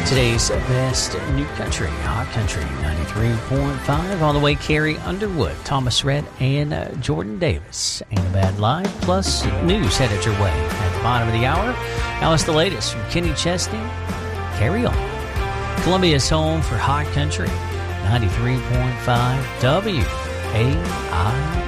Today's best new country, Hot Country 93.5. On the way, Carrie Underwood, Thomas Rhett, and Jordan Davis. Ain't a Bad Life, plus news headed your way at the bottom of the hour. Now it's the latest from Kenny Chesney. Carry on. Columbia's home for Hot Country 93.5 WAI.